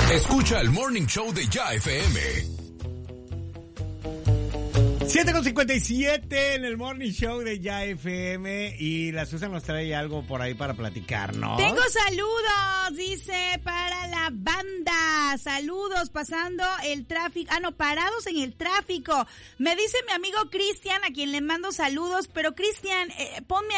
Escucha el Morning Show de Ya FM. 7:57 en el Morning Show de Ya FM y la Susan nos trae algo por ahí para platicar, ¿no? Tengo saludos, dice, para la banda. Saludos, pasando el tráfico. Parados en el tráfico. Me dice mi amigo Cristian, a quien le mando saludos, pero Cristian, ponme